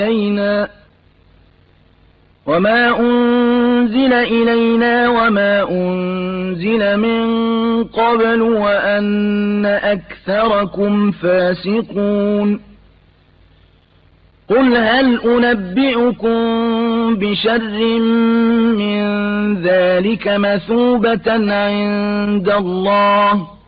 إلينا وما أنزل من قبل وأن أكثركم فاسقون قل هل أنبئكم بشر من ذلك مثوبة عند الله